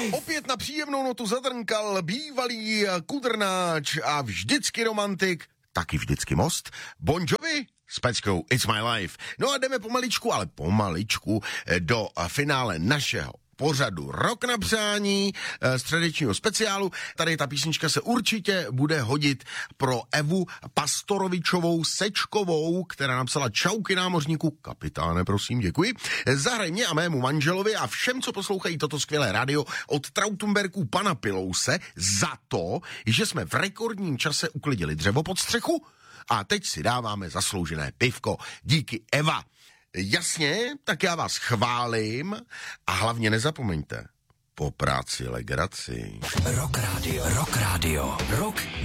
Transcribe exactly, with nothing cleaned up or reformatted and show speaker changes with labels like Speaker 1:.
Speaker 1: Opět na příjemnou notu zadrnkal bývalý kudrnáč a vždycky romantik, taky vždycky most, Bon Jovi s peckou It's My Life. No a jdeme pomaličku, ale pomaličku do finále našeho pořadu Rok na přání z tradičního speciálu. Tady ta písnička se určitě bude hodit pro Evu Pastorovičovou Sečkovou, která napsala čauky námořníku. Kapitáne, prosím, děkuji. Zahraj mě a mému manželovi a všem, co poslouchají toto skvělé rádio od Trautenbergů pana Pilouse za to, že jsme v rekordním čase uklidili dřevo pod střechu a teď si dáváme zasloužené pivko. Díky, Eva. Jasně, tak já vás chválím a hlavně nezapomeňte, po práci legraci.
Speaker 2: Rock Radio, Rock Radio, Rock